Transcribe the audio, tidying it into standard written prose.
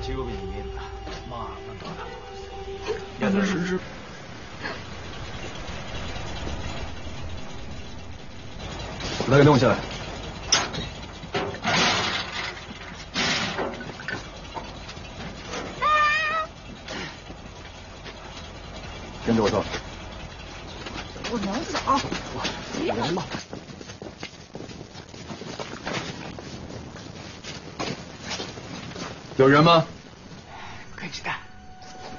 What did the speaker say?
救命了，马上到了。 那个是。把他给弄下来。跟着我走。 我能走。 有人吗？有人吗？